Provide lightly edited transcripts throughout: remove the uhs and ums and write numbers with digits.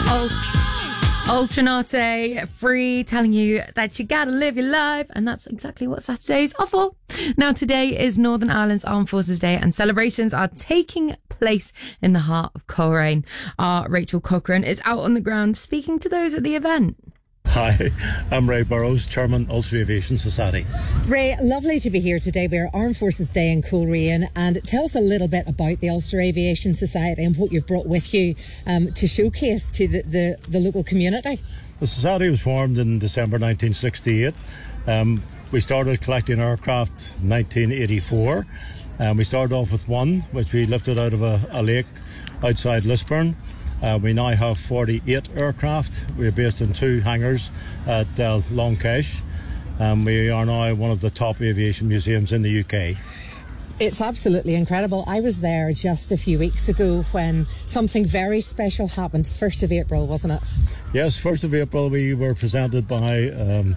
Ultranate Free, telling you that you gotta live your life, and that's exactly what Saturdays are for. Now, today is Northern Ireland's Armed Forces Day, and celebrations are taking place in the heart of Coleraine. Our Rachel Cochrane is out on the ground speaking to those at the event. Hi, I'm Ray Burrows, Chairman, Ulster Aviation Society. Ray, lovely to be here today. We're Armed Forces Day in Coleraine, and tell us a little bit about the Ulster Aviation Society and what you've brought with you to showcase to the local community. The Society was formed in December 1968. We started collecting aircraft in 1984. We started off with one, which we lifted out of a lake outside Lisburn. We now have 48 aircraft. We're based in 2 hangars at Long Kesh. We are now one of the top aviation museums in the UK. It's absolutely incredible. I was there just a few weeks ago when something very special happened. 1st of April, wasn't it? Yes, 1st of April we were presented by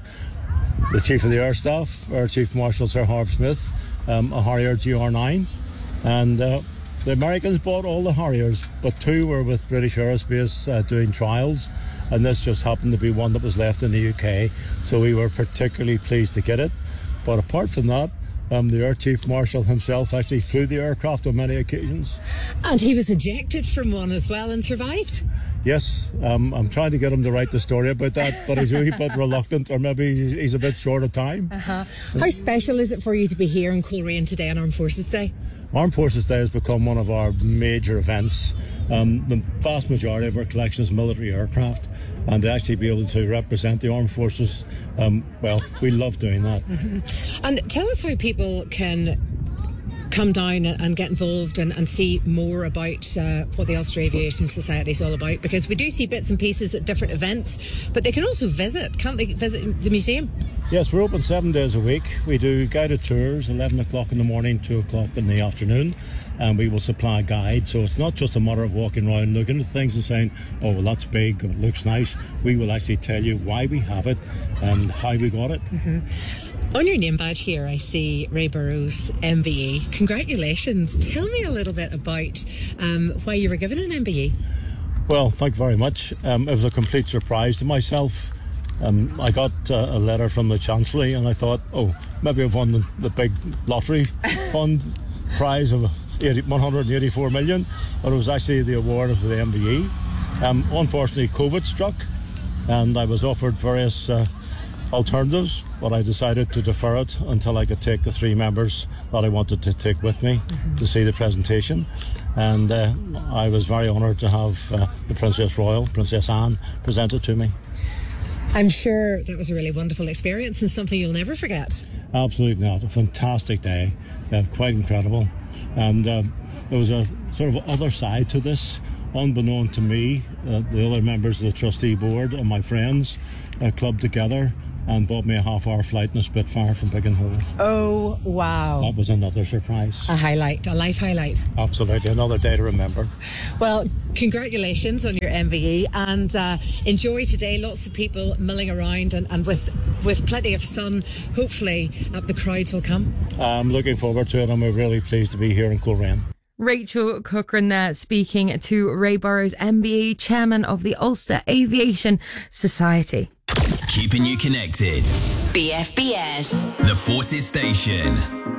the Chief of the Air Staff, our Chief Marshal Sir Harv Smith, a Harrier GR9. And the Americans bought all the Harriers, but 2 were with British Aerospace doing trials, and this just happened to be one that was left in the UK, so we were particularly pleased to get it. But apart from that, the Air Chief Marshal himself actually flew the aircraft on many occasions. And he was ejected from one as well and survived. Yes, I'm trying to get him to write the story about that, but he's a wee bit reluctant, or maybe he's a bit short of time. How special is it for you to be here in Coleraine today on Armed Forces Day? Armed Forces Day has become one of our major events. The vast majority of our collection is military aircraft, and to actually be able to represent the Armed Forces, well, we love doing that. Mm-hmm. And tell us how people can come down and get involved and see more about what the Ulster Aviation Society is all about, because we do see bits and pieces at different events, but they can also visit, can't they, visit the museum? Yes, we're open 7 days a week. We do guided tours, 11 o'clock in the morning, 2 o'clock in the afternoon, and we will supply guides. So it's not just a matter of walking around looking at things and saying, oh, well, that's big, or it looks nice. We will actually tell you why we have it and how we got it. Mm-hmm. On your name badge here, I see Ray Burrows, MBE. Congratulations. Tell me a little bit about why you were given an MBE. Well, thank you very much. It was a complete surprise to myself. I got a letter from the Chancellery, and I thought, oh, maybe I've won the big lottery fund prize of 184 million, but it was actually the award of the MBE. Unfortunately, COVID struck, and I was offered various alternatives, but I decided to defer it until I could take the 3 members that I wanted to take with me to see the presentation. And I was very honoured to have the Princess Royal, Princess Anne, present it to me. I'm sure that was a really wonderful experience and something you'll never forget. Absolutely not. A fantastic day. Quite incredible. And there was a sort of other side to this. Unbeknown to me, the other members of the trustee board and my friends clubbed together and bought me a half-hour flight in a Spitfire from Biggin-Hole. Oh, wow. That was another surprise. A highlight, a life highlight. Absolutely, another day to remember. Well, congratulations on your MBE, and enjoy today. Lots of people milling around, and with plenty of sun, hopefully the crowds will come. I'm looking forward to it, and we're really pleased to be here in Coleraine. Rachel Cochrane there speaking to Ray Burrows, MBE, Chairman of the Ulster Aviation Society. Keeping you connected. BFBS. The Forces Station.